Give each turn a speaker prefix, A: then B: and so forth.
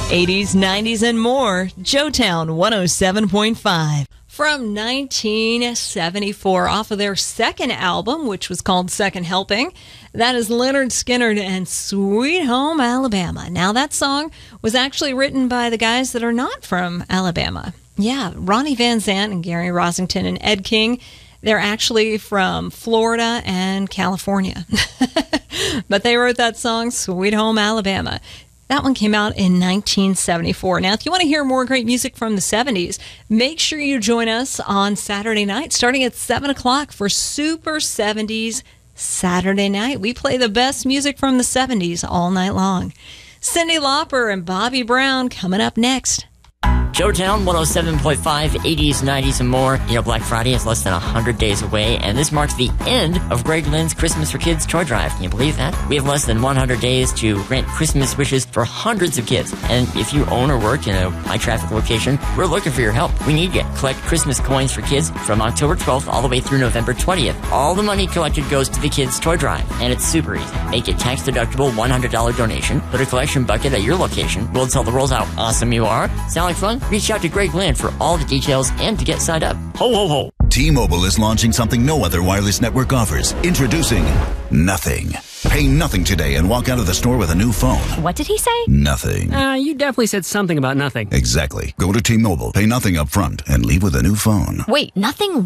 A: 80s, 90s, and more. Joetown 107.5. From 1974, off of their second album, which was called Second Helping. That is Lynyrd Skynyrd and Sweet Home Alabama. Now, that song was actually written by the guys that are not from Alabama. Yeah, Ronnie Van Zant and Gary Rossington and Ed King. They're actually from Florida and California. But they wrote that song, Sweet Home Alabama. That one came out in 1974. Now, if you want to hear more great music from the 70s, make sure you join us on Saturday night, starting at 7 o'clock for Super 70s Saturday Night. We play the best music from the 70s all night long. Cyndi Lauper and Bobby Brown coming up next.
B: Joetown 107.5, 80s, 90s, and more. You know, Black Friday is less than 100 days away, and this marks the end of Greg Lynn's Christmas for Kids toy drive. Can you believe that? We have less than 100 days to grant Christmas wishes for hundreds of kids. And if you own or work in a high-traffic location, we're looking for your help. We need you. Collect Christmas coins for kids from October 12th all the way through November 20th. All the money collected goes to the kids' toy drive, and it's super easy. Make a tax-deductible $100 donation. Put a collection bucket at your location. We'll tell the world how awesome you are. Sound like fun? Reach out to Greg Lynn for all the details and to get signed up. Ho, ho, ho.
C: T-Mobile is launching something no other wireless network offers. Introducing Nothing. Pay nothing today and walk out of the store with a new phone.
D: What did he say?
C: Nothing.
E: You definitely said something about nothing.
C: Exactly. Go to T-Mobile, pay nothing up front, and leave with a new phone.
D: Wait, nothing